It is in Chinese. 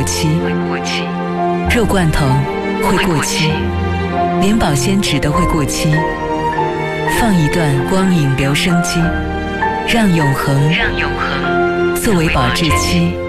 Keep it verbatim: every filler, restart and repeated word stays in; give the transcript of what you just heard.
期，肉罐头会过期，连保鲜纸都会过期。放一段光影留声机，让永恒作为保质期。